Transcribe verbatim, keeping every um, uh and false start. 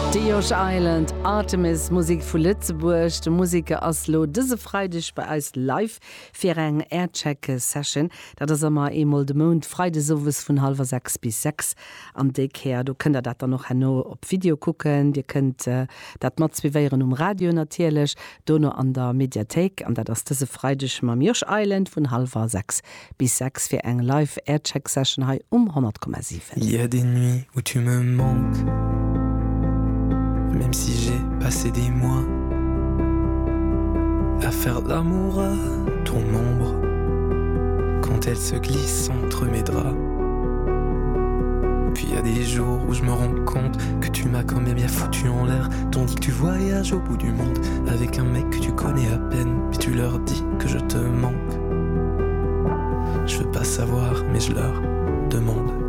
Josh Island, Artemis, Musik vu Lützeburg, de Musiker aslo dëse Freidech bei eis live fir eng Aircheck-Session, dat ass immer emol de Mond Freide sowes vun halber sechs bis sechs am Deck her. Du könnt dat dann noch hanno op Video gucken, Dir könnt äh, dat mat zweiwéieren um Radio natierlech, donno an der Mediathek, an dat ass dëse Freidech mam Josh Island vun halber sechs bis sechs fir eng live Aircheck-Session hai um hundert Komma sieben. Il y a des nuits où tu me manques. Même si j'ai passé des mois à faire l'amour à ton ombre quand elle se glisse entre mes draps. Puis il y a des jours où je me rends compte que tu m'as quand même bien foutu en l'air, tandis que tu voyages au bout du monde avec un mec que tu connais à peine, puis tu leur dis que je te manque. Je veux pas savoir mais je leur demande.